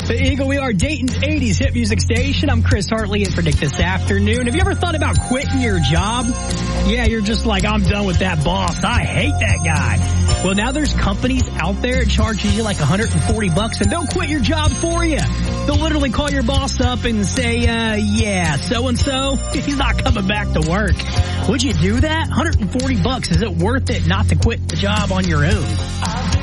The Eagle, we are Dayton's 80s hit music station. I'm Chris Hartley in for Nick this afternoon. Have you ever thought about quitting your job? Yeah, you're just like, I'm done with that boss. I hate that guy. Well, now there's companies out there that charge you like $140 and they'll quit your job for you. They'll literally call your boss up and say, yeah, so-and-so, he's not coming back to work. Would you do that? $140. Is it worth it not to quit the job on your own?